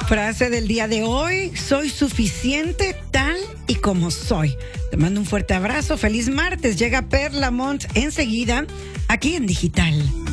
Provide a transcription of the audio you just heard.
Frase del día de hoy: soy suficiente tal y como soy. Te mando un fuerte abrazo. Feliz martes. Llega Perla Mont enseguida aquí en Digital.